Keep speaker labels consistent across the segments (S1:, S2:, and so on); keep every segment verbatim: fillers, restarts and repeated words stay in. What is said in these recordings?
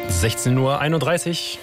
S1: sechzehn Uhr einunddreißig.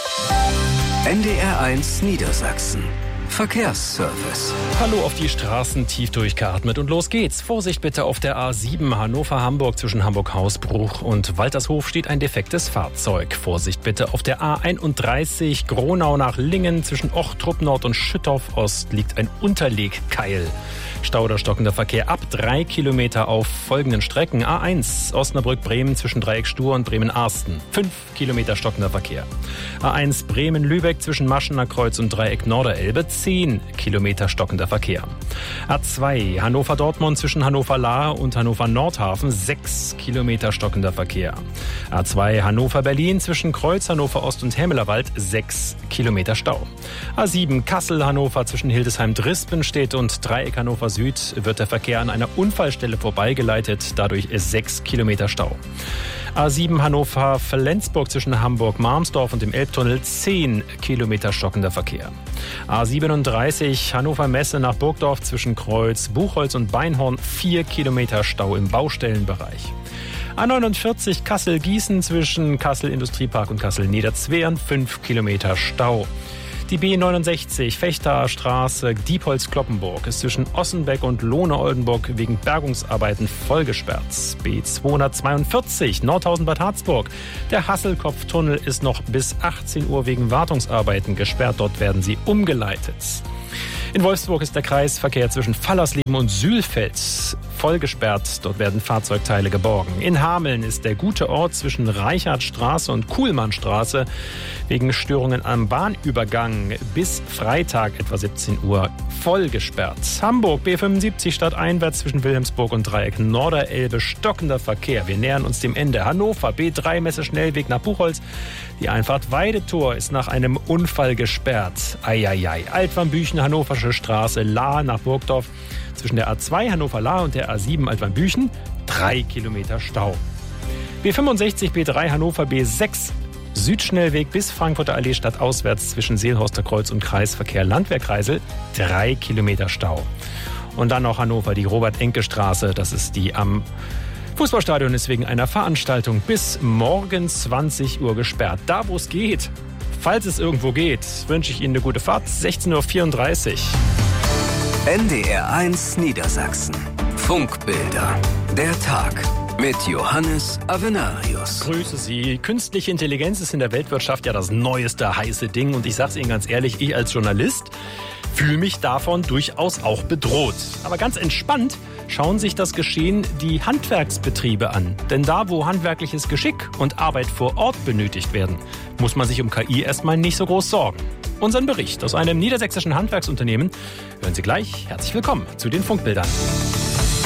S2: N D R eins Niedersachsen. Verkehrsservice.
S1: Hallo auf die Straßen, tief durchgeatmet und los geht's. Vorsicht bitte auf der A sieben Hannover-Hamburg zwischen Hamburg-Hausbruch und Waltershof steht ein defektes Fahrzeug. Vorsicht bitte auf der A einunddreißig Gronau nach Lingen zwischen Ochtrup Nord und Schüttorf Ost liegt ein Unterlegkeil. Stau oder stockender Verkehr ab drei Kilometer auf folgenden Strecken. A eins Osnabrück-Bremen zwischen Dreieck Stur und Bremen-Arsten. fünf Kilometer stockender Verkehr. A eins Bremen-Lübeck zwischen Maschener Kreuz und Dreieck Norderelbe. zehn Kilometer stockender Verkehr. A zwei Hannover-Dortmund zwischen Hannover-Lahr und Hannover-Nordhafen. sechs Kilometer stockender Verkehr. A zwei Hannover-Berlin zwischen Kreuz, Hannover-Ost und Hämelerwald. sechs Kilometer Stau. A sieben Kassel-Hannover zwischen Hildesheim-Drispenstedt und Dreieck Hannover Süd wird der Verkehr an einer Unfallstelle vorbeigeleitet. Dadurch ist sechs Kilometer Stau. A sieben Hannover-Flensburg zwischen Hamburg-Marmsdorf und dem Elbtunnel. zehn Kilometer stockender Verkehr. A siebenunddreißig Hannover-Messe nach Burgdorf zwischen Kreuz, Buchholz und Beinhorn. vier Kilometer Stau im Baustellenbereich. A neunundvierzig Kassel-Gießen zwischen Kassel-Industriepark und Kassel-Niederzweren. fünf Kilometer Stau. Die B neunundsechzig Fechter Straße Diepholz-Kloppenburg ist zwischen Ossenbeck und Lohne-Oldenburg wegen Bergungsarbeiten vollgesperrt. B zweihundertzweiundvierzig Nordhausen-Bad Harzburg. Der Hasselkopftunnel ist noch bis achtzehn Uhr wegen Wartungsarbeiten gesperrt. Dort werden sie umgeleitet. In Wolfsburg ist der Kreisverkehr zwischen Fallersleben und Sülfeld voll gesperrt. Dort werden Fahrzeugteile geborgen. In Hameln ist der gute Ort zwischen Reichardtstraße und Kuhlmannstraße wegen Störungen am Bahnübergang bis Freitag etwa siebzehn Uhr voll gesperrt. Hamburg B fünfundsiebzig stadteinwärts zwischen Wilhelmsburg und Dreieck Norderelbe stockender Verkehr. Wir nähern uns dem Ende. Hannover B drei Messeschnellweg nach Buchholz. Die Einfahrt Weidetor ist nach einem Unfall gesperrt. Eieiei. Altwarmbüchen, Hannoversche Straße, Lahr nach Burgdorf. Zwischen der A zwei Hannover-Lahr und der A sieben Altwarmbüchen drei Kilometer Stau. B fünfundsechzig B drei Hannover B sechs Südschnellweg bis Frankfurter Allee stadtauswärts zwischen Seelhorster Kreuz und Kreisverkehr Landwehrkreisel drei Kilometer Stau. Und dann noch Hannover, die Robert-Enke-Straße, das ist die am Fußballstadion, ist wegen einer Veranstaltung bis morgen zwanzig Uhr gesperrt. Da, wo es geht, falls es irgendwo geht, wünsche ich Ihnen eine gute Fahrt. sechzehn Uhr vierunddreißig.
S2: N D R eins Niedersachsen. Funkbilder. Der Tag. Mit Johannes Avenarius.
S1: Grüße Sie. Künstliche Intelligenz ist in der Weltwirtschaft ja das neueste heiße Ding. Und ich sage es Ihnen ganz ehrlich, ich als Journalist fühle mich davon durchaus auch bedroht. Aber ganz entspannt schauen sich das Geschehen die Handwerksbetriebe an. Denn da, wo handwerkliches Geschick und Arbeit vor Ort benötigt werden, muss man sich um K I erstmal nicht so groß sorgen. Unseren Bericht aus einem niedersächsischen Handwerksunternehmen hören Sie gleich. Herzlich willkommen zu den Funkbildern.